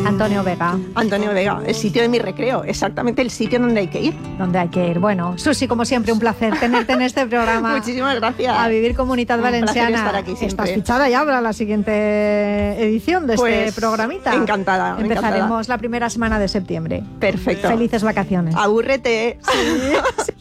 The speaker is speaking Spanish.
Antonio Vega. Antonio Vega, el sitio de mi recreo, exactamente el sitio donde hay que ir. Donde hay que ir. Bueno, Susi, como siempre, un placer tenerte en este programa. Muchísimas gracias. A Vivir Comunitat Valenciana. Un placer estar aquí siempre. Estás fichada ya para la siguiente edición de este programita. Encantada. Empezaremos la primera semana de septiembre. Perfecto. Felices vacaciones. Abúrrete. Sí.